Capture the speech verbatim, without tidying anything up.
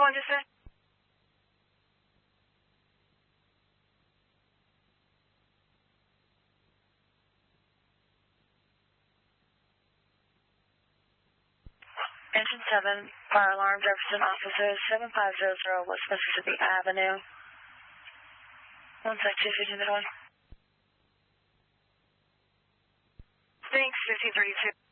one just say? Engine seven, fire alarm, Jefferson officers, seven five zero zero West Mississippi Avenue. One sec, two fifteen to one. Thanks, fifteen thirty-two.